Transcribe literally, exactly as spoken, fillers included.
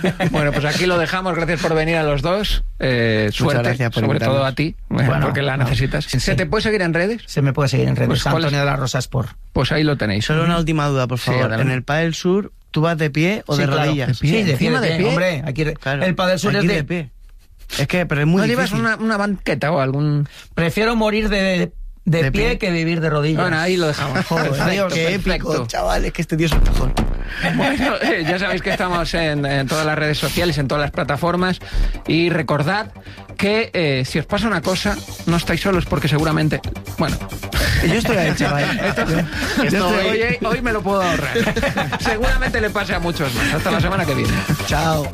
Bueno, pues aquí lo dejamos. Gracias por venir a los dos. Eh, suerte, gracias por sobre invitarnos. todo a ti, bueno, porque la no, necesitas. sí, ¿Se sí. te puede seguir en redes? Se me puede seguir en redes. Pues, ¿cuál Antonio es? de la Rosa Sport. Pues ahí lo tenéis. Solo una última duda, por Sí, favor. adelante. En el Padel Sur, ¿tú vas de pie o Sí, de claro. rodillas? De pie. Sí, de pie, Encima de de pie. pie. Hombre, aquí, Claro. el Padel Sur Aquí es de... de pie. Es que, pero es muy ¿No llevas difícil. una, una banqueta o algún...? Prefiero morir de, de, de De pie, pie. que vivir de rodillas. Bueno, ahí lo dejamos. Joder, Perfecto, Adiós, qué perfecto. épico, chaval, es que este tío es el mejor. Bueno, eh, ya sabéis que estamos en, en todas las redes sociales, en todas las plataformas, y recordad que eh, si os pasa una cosa, no estáis solos porque seguramente... Bueno, Yo estoy ahí, chaval. esto, Yo estoy ahí. hoy, hoy me lo puedo ahorrar. Seguramente le pase a muchos más. Hasta la semana que viene. Chao.